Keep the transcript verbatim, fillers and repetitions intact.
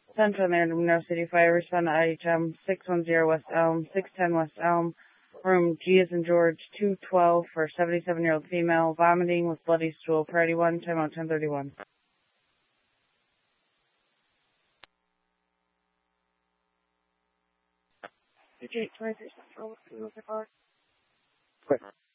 ten ten there, Monroe City Fire. Respond to I H M six one zero West Elm, six ten West Elm, room G as in George, two twelve for seventy-seven-year-old female, vomiting with bloody stool. Priority one, time out ten thirty-one. Quick.